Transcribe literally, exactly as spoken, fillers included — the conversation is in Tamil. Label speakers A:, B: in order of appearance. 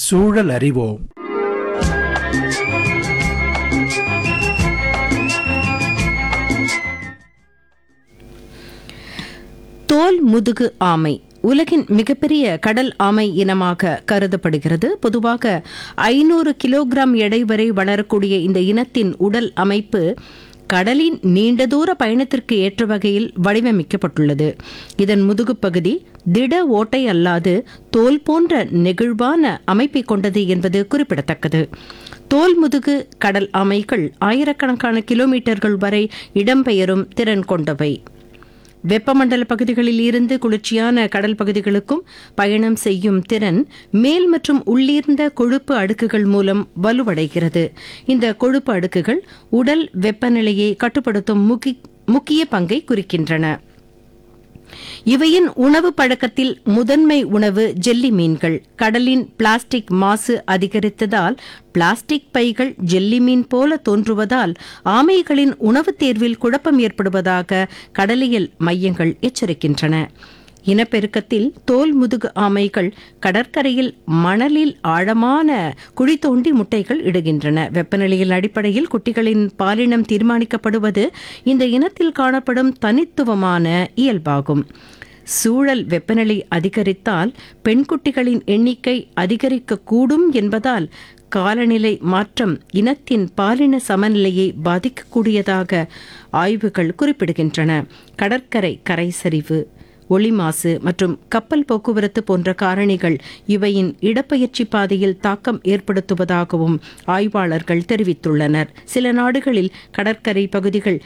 A: சூழல் அறிவோம்.
B: தோல் முதுகு ஆமை உலகின் மிகப்பெரிய கடல் ஆமை இனமாக கருதப்படுகிறது. பொதுவாக ஐநூறு கிலோகிராம் எடை வரை வளரக்கூடிய இந்த இனத்தின் உடல் அமைப்பு கடலின் நீண்ட தூர பயணத்திற்கு ஏற்ற வகையில் வடிவமைக்கப்பட்டுள்ளது. இதன் முதுகு பகுதி திட ஓட்டை அல்லாது தோல் போன்ற நெகிழ்வான அமைப்பை கொண்டது என்பது குறிப்பிடத்தக்கது. தோல் முதுகு கடல் ஆமைகள் ஆயிரக்கணக்கான கிலோமீட்டர்கள் வரை இடம்பெயரும் திறன் கொண்டவை. வெப்பமண்டல பகுதிகளில் இருந்து குளிர்ச்சியான கடல் பகுதிகளுக்கும் பயணம் செய்யும் திறன் மேல் மற்றும் உள்ளீர்ந்த கொழுப்பு அடுக்குகள் மூலம் வலுவடைகிறது. இந்த கொழுப்பு அடுக்குகள் உடல் வெப்பநிலையை கட்டுப்படுத்தும் முக்கிய பங்கை குறிக்கின்றன. இவையின் உணவு பழக்கத்தில் முதன்மை உணவு ஜெல்லி மீன்கள். கடலின் பிளாஸ்டிக் மாசு அதிகரித்ததால் பிளாஸ்டிக் பைகள் ஜெல்லி மீன் போல தோன்றுவதால் ஆமைகளின் உணவுத் தேர்வில் குழப்பம் ஏற்படுவதாக கடலியல் மையங்கள் எச்சரிக்கின்றன. இனப்பெருக்கத்தில் தோல் முதுகு ஆமைகள் கடற்கரையில் மணலில் ஆழமான குழி தோண்டி முட்டைகள் இடுகின்றன. வெப்பநிலையின் அடிப்படையில் குட்டிகளின் பாலினம் தீர்மானிக்கப்படுவது இந்த இனத்தில் காணப்படும் தனித்துவமான இயல்பாகும். சூழல் வெப்பநிலை அதிகரித்தால் பெண்குட்டிகளின் எண்ணிக்கை அதிகரிக்கக்கூடும் என்பதால் காலநிலை மாற்றம் இனத்தின் பாலின சமநிலையை பாதிக்கக்கூடியதாக ஆய்வுகள் குறிப்பிடுகின்றன. கடற்கரை கரை சரிவு, ஒளி மாசு மற்றும் கப்பல் போக்குவரத்து போன்ற காரணிகள் இவையின் இடப்பெயர்ச்சி பாதையில் தாக்கம் ஏற்படுத்துவதாகவும் ஆய்வாளர்கள் தெரிவித்துள்ளனர். சில நாடுகளில் கடற்கரை பகுதிகள்